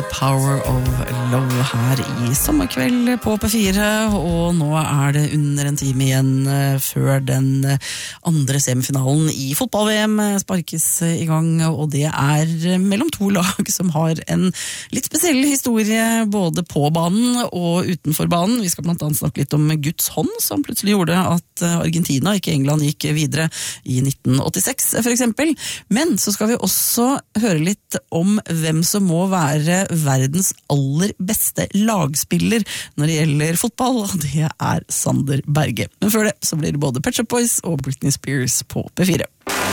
Power of Love her I sommerkveld på P4, og nå det under en time igjen før den andre semifinalen I fotball-VM sparkes I gang, og det mellom to lag som har en litt spesiell historie både på banen og utenfor banen. Vi skal blant annet snakke litt om Guds hånd, som plutselig gjorde at Argentina, ikke England, gikk videre I 1986 for eksempel. Men så skal vi også høre litt om hvem som må være verdens aller beste lagspiller når det gjelder fotball, og det Sander Berge. Men før det så blir det både Pet Shop Boys og Britney Spears på P4.